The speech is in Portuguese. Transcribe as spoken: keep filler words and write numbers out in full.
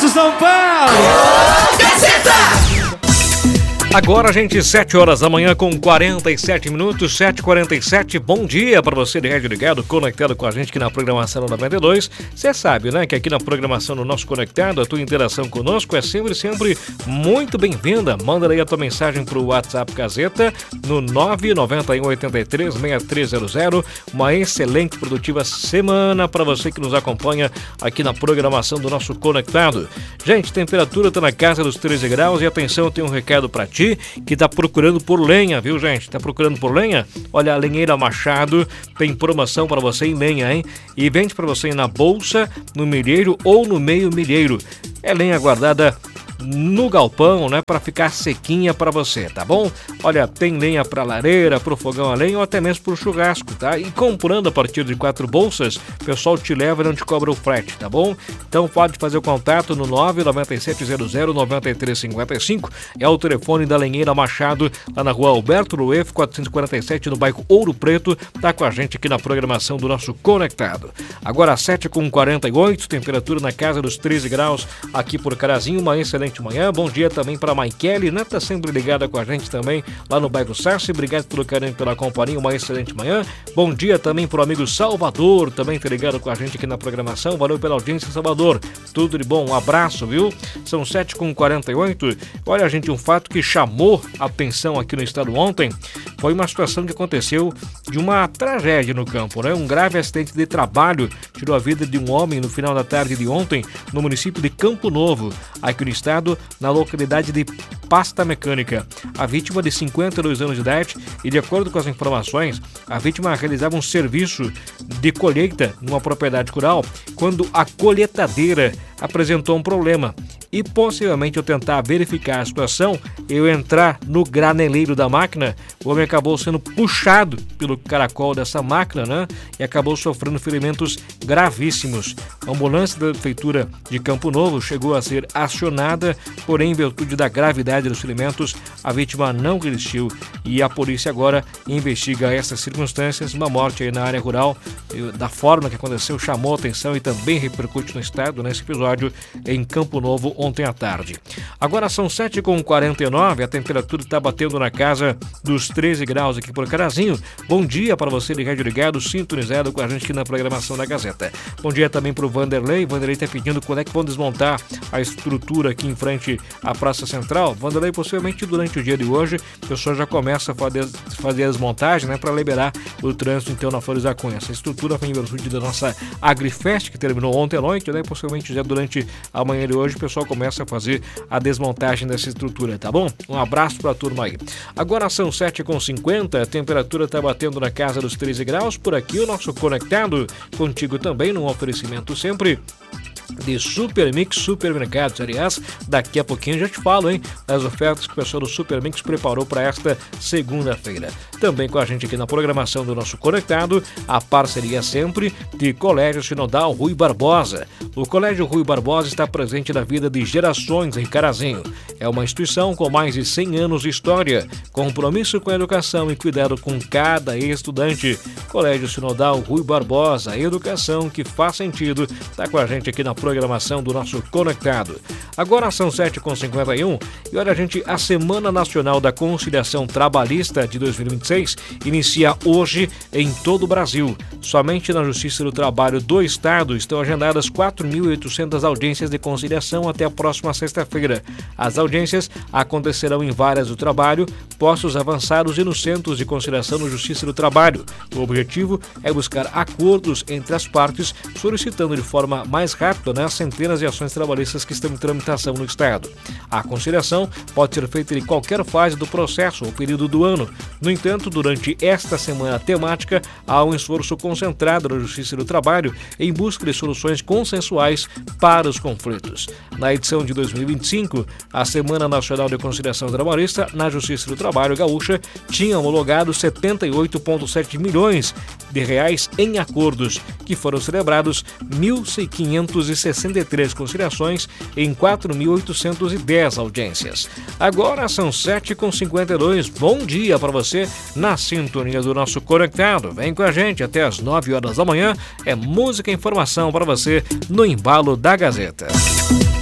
São Paulo! Gazeta! Agora, gente, sete horas da manhã com quarenta e sete minutos, sete e quarenta e sete. Bom dia para você de rádio ligado, conectado com a gente aqui na programação noventa e dois. Você sabe, né, que aqui na programação do nosso Conectado, a tua interação conosco é sempre, sempre muito bem-vinda. Manda aí a tua mensagem pro WhatsApp Gazeta no nove nove um oito três seis três zero zero. Uma excelente e produtiva semana para você que nos acompanha aqui na programação do nosso Conectado. Gente, temperatura tá na casa dos treze graus e atenção, eu tenho um recado para ti que tá procurando por lenha, viu, gente? Tá procurando por lenha? Olha, a Lenheira Machado tem promoção para você em lenha, hein? E vende para você na bolsa, no milheiro ou no meio milheiro. É lenha guardada no galpão, né, para ficar sequinha para você, tá bom? Olha, tem lenha para lareira, pro fogão a lenha ou até mesmo pro churrasco, tá? E comprando a partir de quatro bolsas, o pessoal te leva e não te cobra o frete, tá bom? Então pode fazer o contato no nove nove sete zero zero nove três cinco cinco, é o telefone da Lenheira Machado, lá na rua Alberto Luef, quatrocentos e quarenta e sete, no bairro Ouro Preto, tá com a gente aqui na programação do nosso Conectado. Agora sete com quarenta e oito, temperatura na casa dos treze graus aqui por Carazinho, uma excelente manhã. Bom dia também para a Maikele, né? Tá sempre ligada com a gente também lá no bairro Sarce. Obrigado pelo carinho, pela companhia, uma excelente manhã. Bom dia também para o amigo Salvador, também tá ligado com a gente aqui na programação. Valeu pela audiência, Salvador. Tudo de bom, um abraço, viu? São sete com quarenta e oito. Olha, gente, um fato que chamou a atenção aqui no estado ontem foi uma situação que aconteceu de uma tragédia no campo, né? Um grave acidente de trabalho tirou a vida de um homem no final da tarde de ontem no município de Campo Novo, aqui no estado, na localidade de Pasta Mecânica. A vítima, de cinquenta e dois anos de idade, e de acordo com as informações, a vítima realizava um serviço de colheita numa propriedade rural quando a colheitadeira apresentou um problema. E possivelmente, ao tentar verificar a situação, eu entrar no graneleiro da máquina, o homem acabou sendo puxado pelo caracol dessa máquina, né? E acabou sofrendo ferimentos gravíssimos. A ambulância da prefeitura de Campo Novo chegou a ser acionada, porém, em virtude da gravidade dos ferimentos, a vítima não resistiu e a polícia agora investiga essas circunstâncias. Uma morte aí na área rural, da forma que aconteceu, chamou a atenção e também repercute no estado, nesse episódio em Campo Novo ontem à tarde. Agora são sete com quarenta e nove, a temperatura está batendo na casa dos treze graus aqui por Carazinho. Bom dia para você de rádio ligado, sintonizado com a gente aqui na programação da Gazeta. Bom dia também para o Vanderlei. Vanderlei está pedindo quando é que vão desmontar a estrutura aqui em frente à Praça Central. Vanderlei, possivelmente durante o dia de hoje, o pessoal já começa a fazer, fazer a desmontagem, né, para liberar o trânsito então na Flores da Cunha. Essa estrutura foi em virtude da nossa Agrifest, que terminou ontem à noite, né? Possivelmente já durante a manhã de hoje o pessoal começa a fazer a desmontagem dessa estrutura, tá bom? Um abraço para a turma aí. Agora são sete com cinquenta, a temperatura está batendo na casa dos treze graus. Por aqui o nosso Conectado contigo também, num oferecimento sempre de Super Mix Supermercados. Aliás, daqui a pouquinho já te falo, hein, das ofertas que o pessoal do Super Mix preparou para esta segunda-feira. Também com a gente aqui na programação do nosso Conectado, a parceria sempre de Colégio Sinodal Rui Barbosa. O Colégio Rui Barbosa está presente na vida de gerações em Carazinho. É uma instituição com mais de cem anos de história, compromisso com a educação e cuidado com cada estudante. Colégio Sinodal Rui Barbosa, educação que faz sentido, está com a gente aqui na programação do nosso Conectado. Agora são sete com cinquenta e um e olha, gente, a Semana Nacional da Conciliação Trabalhista de dois mil e vinte e seis inicia hoje em todo o Brasil. Somente na Justiça do Trabalho do Estado estão agendadas quatro mil e oitocentas audiências de conciliação até a próxima sexta-feira. As audiências acontecerão em varas do trabalho, postos avançados e nos centros de conciliação na Justiça do Trabalho. O objetivo é buscar acordos entre as partes, solicitando de forma mais rápida, né, as centenas de ações trabalhistas que estão em tramitação no Estado. A conciliação pode ser feita em qualquer fase do processo ou período do ano. No entanto, durante esta semana temática, há um esforço concentrado na Justiça do Trabalho em busca de soluções consensuais para os conflitos. Na edição de dois mil e vinte e cinco, a Semana Nacional de Conciliação Trabalhista na Justiça do Trabalho gaúcha tinha homologado setenta e oito vírgula sete milhões de reais em acordos, que foram celebrados mil quinhentos e sessenta e três conciliações em quatro mil oitocentos e dez audiências. Agora são sete com cinquenta e dois. Bom dia para você na sintonia do nosso Conectado. Vem com a gente até as nove horas da manhã. É música e informação para você no embalo da Gazeta.